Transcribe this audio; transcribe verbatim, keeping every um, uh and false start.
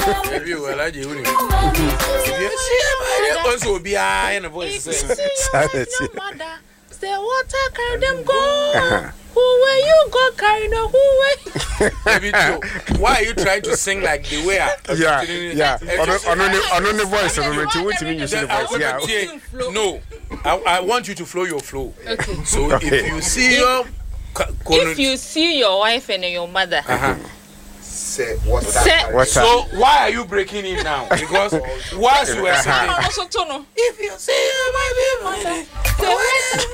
You well, I do. You see, I also be I in a voice. Say water carry them go. Who way you go carry no who way? Why are you trying to sing like the way I Yeah, yeah. On on on the voice, on the what you mean you see the voice? Yeah. No, I, I want you to flow your flow. Okay. So Okay. if you see your If you see your wife and your mother, uh-huh. Say water. Say- What's So why are you breaking it now? Because once you were saying, also to know. if you see your wife, Say